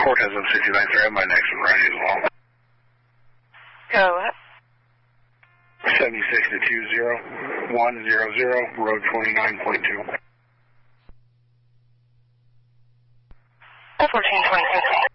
Cortez on 69th, I have my next one ready as well. Go ahead. 76 to 20100, road 29.2. 1426.